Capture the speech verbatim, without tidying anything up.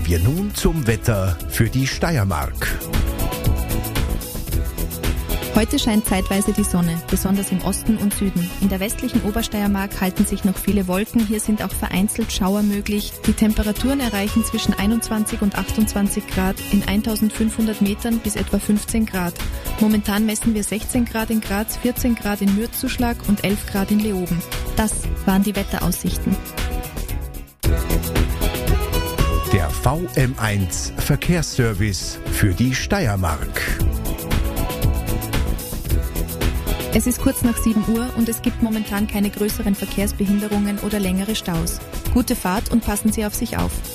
Kommen wir nun zum Wetter für die Steiermark. Heute scheint zeitweise die Sonne, besonders im Osten und Süden. In der westlichen Obersteiermark halten sich noch viele Wolken. Hier sind auch vereinzelt Schauer möglich. Die Temperaturen erreichen zwischen einundzwanzig und achtundzwanzig Grad, in eintausendfünfhundert Metern bis etwa fünfzehn Grad. Momentan messen wir sechzehn Grad in Graz, vierzehn Grad in Mürzzuschlag und elf Grad in Leoben. Das waren die Wetteraussichten. Der V M eins Verkehrsservice für die Steiermark. Es ist kurz nach sieben Uhr und es gibt momentan keine größeren Verkehrsbehinderungen oder längere Staus. Gute Fahrt und passen Sie auf sich auf.